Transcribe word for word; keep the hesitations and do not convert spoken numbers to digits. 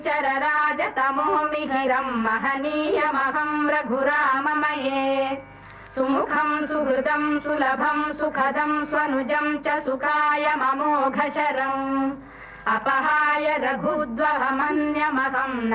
चरराजतमो मिहिरम् महनीयमहम् रघुराममये सुमुखम् सुहृदम् सुलभम् सुखदम् स्वनुजम् च सुखाय ममोघशरम् अपहाय रघुद्वहमन्यमहम्